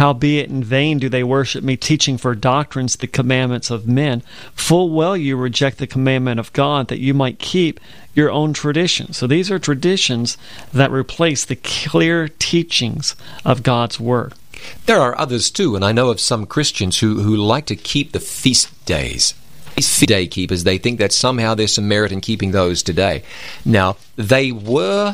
Howbeit in vain do they worship me, teaching for doctrines the commandments of men. Full well you reject the commandment of God, that you might keep your own traditions. So these are traditions that replace the clear teachings of God's Word. There are others too, and I know of some Christians who like to keep the feast days. These feast day keepers, they think that somehow there's some merit in keeping those today. Now, they were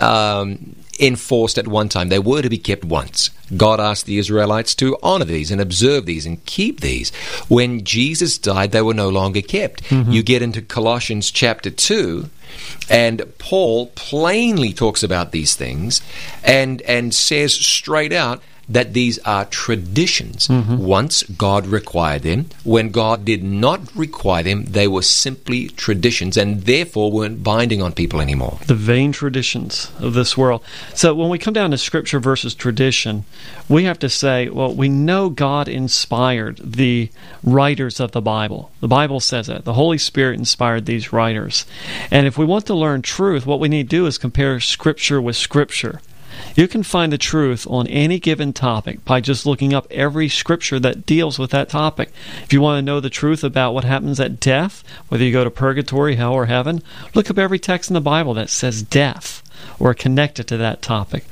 enforced at one time. They were to be kept once. God asked the Israelites to honor these and observe these and keep these. When Jesus died, they were no longer kept. Mm-hmm. You get into Colossians chapter 2, and Paul plainly talks about these things and says straight out that these are traditions. Mm-hmm. Once God required them. When God did not require them, they were simply traditions and therefore weren't binding on people anymore. The vain traditions of this world. So when we come down to Scripture versus tradition, we have to say, well, we know God inspired the writers of the Bible. The Bible says that. The Holy Spirit inspired these writers. And if we want to learn truth, what we need to do is compare Scripture with Scripture. You can find the truth on any given topic by just looking up every scripture that deals with that topic. If you want to know the truth about what happens at death, whether you go to purgatory, hell, or heaven, look up every text in the Bible that says death or connected to that topic.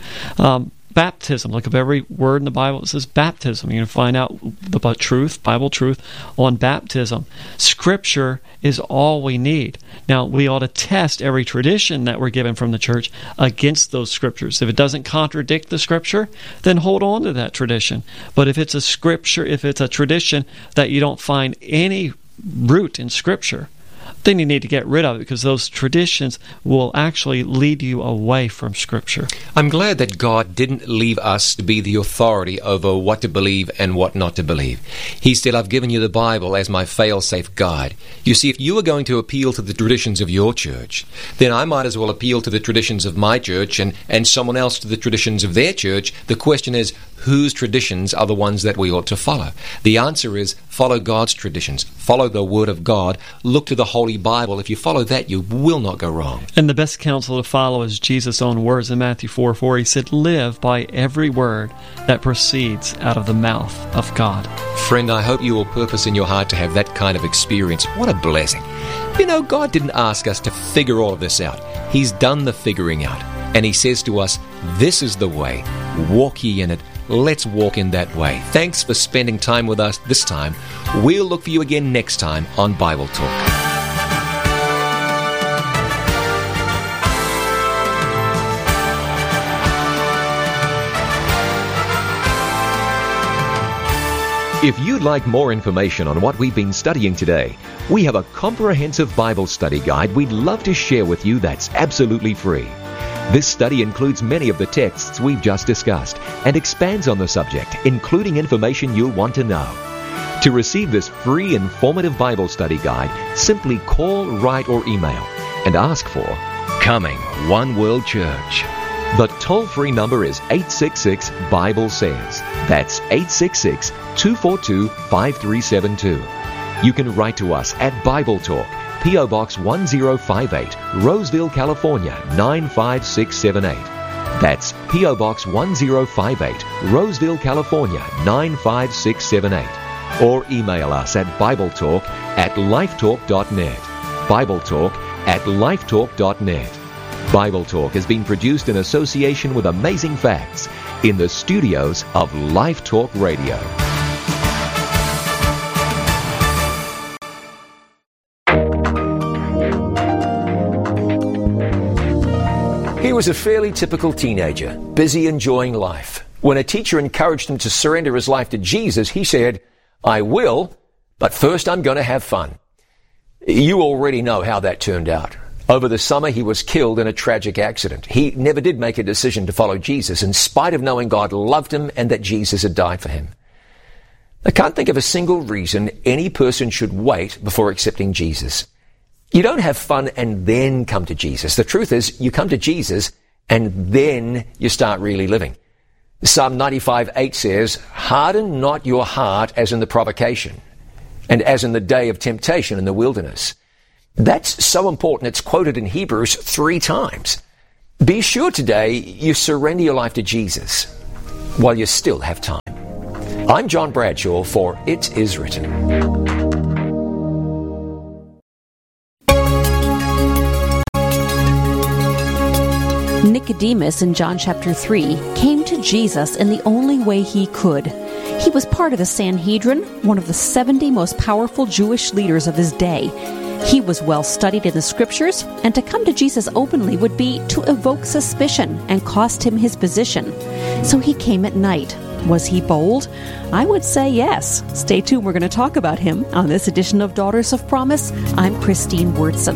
Baptism, look up every word in the Bible that says baptism. You can find out the truth, Bible truth, on baptism. Scripture is all we need. Now, we ought to test every tradition that we're given from the church against those scriptures. If it doesn't contradict the scripture, then hold on to that tradition. But if it's a scripture, if it's a tradition that you don't find any root in scripture, then you need to get rid of it, because those traditions will actually lead you away from Scripture. I'm glad that God didn't leave us to be the authority over what to believe and what not to believe. He said, I've given you the Bible as my fail-safe guide. You see, if you are going to appeal to the traditions of your church, then I might as well appeal to the traditions of my church and someone else to the traditions of their church. The question is, whose traditions are the ones that we ought to follow? The answer is, follow God's traditions. Follow the Word of God. Look to the Holy Bible. If you follow that, you will not go wrong. And the best counsel to follow is Jesus' own words in Matthew 4:4. He said, live by every word that proceeds out of the mouth of God. Friend, I hope you will purpose in your heart to have that kind of experience. What a blessing. You know, God didn't ask us to figure all of this out. He's done the figuring out. And He says to us, this is the way. Walk ye in it. Let's walk in that way. Thanks for spending time with us this time. We'll look for you again next time on Bible Talk. If you'd like more information on what we've been studying today, we have a comprehensive Bible study guide we'd love to share with you that's absolutely free. This study includes many of the texts we've just discussed and expands on the subject, including information you'll want to know. To receive this free, informative Bible study guide, simply call, write, or email and ask for Coming One World Church. The toll-free number is 866-BIBLE-SAYS. That's 866-242-5372. You can write to us at Bible Talk, P.O. Box 1058, Roseville, California, 95678. That's P.O. Box 1058, Roseville, California, 95678. Or email us at BibleTalk@lifetalk.net. BibleTalk@lifetalk.net. Bible Talk has been produced in association with Amazing Facts in the studios of Life Talk Radio. He was a fairly typical teenager, busy enjoying life. When a teacher encouraged him to surrender his life to Jesus, he said, I will, but first I'm going to have fun. You already know how that turned out. Over the summer, he was killed in a tragic accident. He never did make a decision to follow Jesus, in spite of knowing God loved him and that Jesus had died for him. I can't think of a single reason any person should wait before accepting Jesus. You don't have fun and then come to Jesus. The truth is, you come to Jesus and then you start really living. Psalm 95:8 says, harden not your heart as in the provocation, and as in the day of temptation in the wilderness. That's so important. It's quoted in Hebrews 3 times. Be sure today you surrender your life to Jesus while you still have time. I'm John Bradshaw for It Is Written. Nicodemus in John chapter 3 came to Jesus in the only way he could. He was part of the Sanhedrin, one of the 70 most powerful Jewish leaders of his day. He was well studied in the scriptures, and to come to Jesus openly would be to evoke suspicion and cost him his position. So he came at night. Was he bold? I would say yes. Stay tuned, we're going to talk about him on this edition of Daughters of Promise. I'm Christine Wurtson.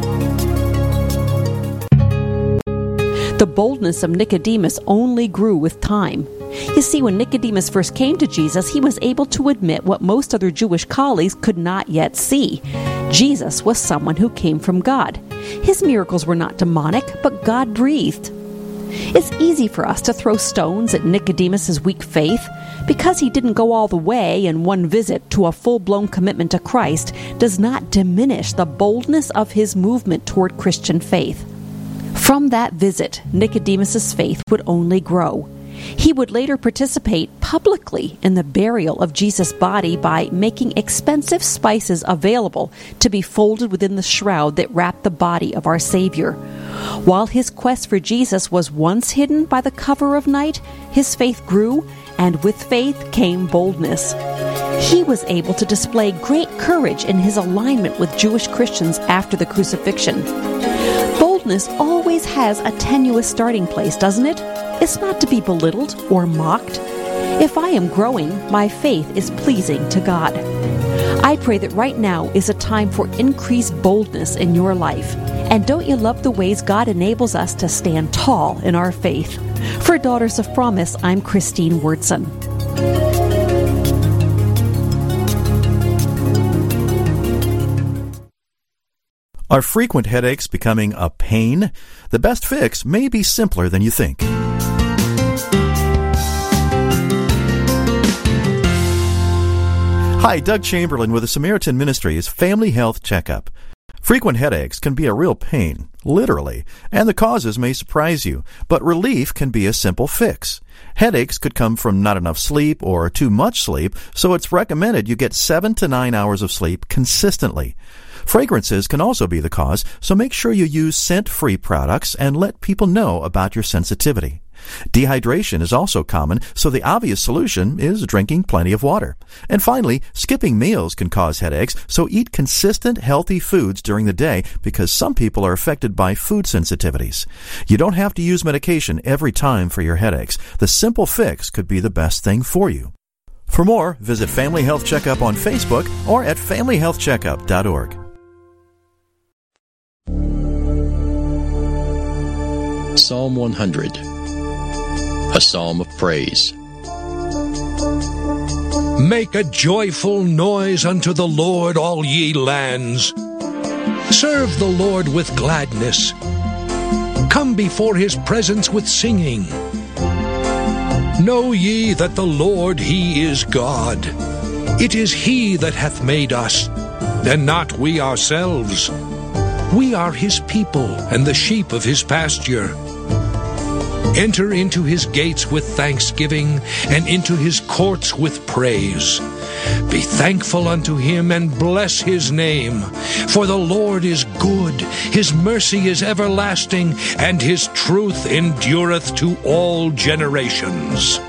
The boldness of Nicodemus only grew with time. You see, when Nicodemus first came to Jesus, he was able to admit what most other Jewish colleagues could not yet see. Jesus was someone who came from God. His miracles were not demonic, but God-breathed. It's easy for us to throw stones at Nicodemus' weak faith. Because he didn't go all the way in one visit to a full-blown commitment to Christ does not diminish the boldness of his movement toward Christian faith. From that visit, Nicodemus' faith would only grow. He would later participate publicly in the burial of Jesus' body by making expensive spices available to be folded within the shroud that wrapped the body of our Savior. While his quest for Jesus was once hidden by the cover of night, his faith grew, and with faith came boldness. He was able to display great courage in his alignment with Jewish Christians after the crucifixion. Boldness always has a tenuous starting place, doesn't it? It's not to be belittled or mocked. If I am growing, my faith is pleasing to God. I pray that right now is a time for increased boldness in your life. And don't you love the ways God enables us to stand tall in our faith? For Daughters of Promise, I'm Christine Wurtson. Are frequent headaches becoming a pain? The best fix may be simpler than you think. Hi, Doug Chamberlain with the Samaritan Ministries Family Health Checkup. Frequent headaches can be a real pain, literally, and the causes may surprise you, but relief can be a simple fix. Headaches could come from not enough sleep or too much sleep, so it's recommended you get 7 to 9 hours of sleep consistently. Fragrances can also be the cause, so make sure you use scent-free products and let people know about your sensitivity. Dehydration is also common, so the obvious solution is drinking plenty of water. And finally, skipping meals can cause headaches, so eat consistent, healthy foods during the day because some people are affected by food sensitivities. You don't have to use medication every time for your headaches. The simple fix could be the best thing for you. For more, visit Family Health Checkup on Facebook or at familyhealthcheckup.org. Psalm 100, a psalm of praise. Make a joyful noise unto the Lord, all ye lands. Serve the Lord with gladness. Come before his presence with singing. Know ye that the Lord, he is God. It is he that hath made us, and not we ourselves. We are his people, and the sheep of his pasture. Enter into his gates with thanksgiving, and into his courts with praise. Be thankful unto him, and bless his name. For the Lord is good, his mercy is everlasting, and his truth endureth to all generations.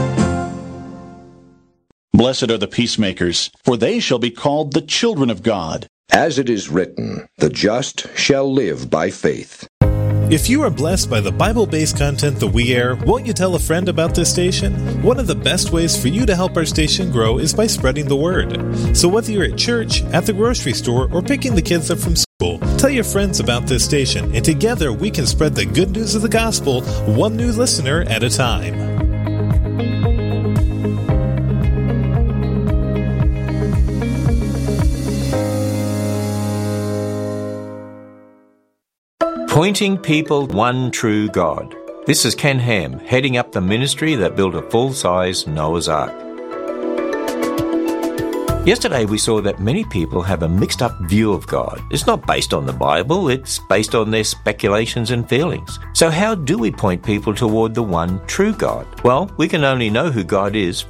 Blessed are the peacemakers, for they shall be called the children of God. As it is written, the just shall live by faith. If you are blessed by the Bible-based content that we air, won't you tell a friend about this station? One of the best ways for you to help our station grow is by spreading the word. So whether you're at church, at the grocery store, or picking the kids up from school, tell your friends about this station, and together we can spread the good news of the gospel, one new listener at a time. Pointing people one true God. This is Ken Ham, heading up the ministry that built a full-size Noah's Ark. Yesterday we saw that many people have a mixed-up view of God. It's not based on the Bible, it's based on their speculations and feelings. So how do we point people toward the one true God? Well, we can only know who God is